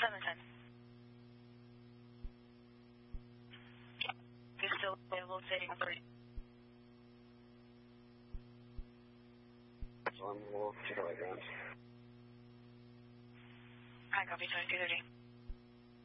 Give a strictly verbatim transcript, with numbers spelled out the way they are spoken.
seven ten. You're still available, say three. So I'm a little particular, guys. I copy twenty-two thirty.